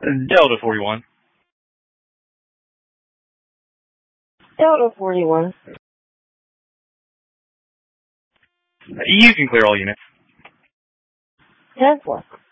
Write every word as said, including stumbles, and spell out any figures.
Delta forty-one. Delta forty-one. You can clear all units. ten four.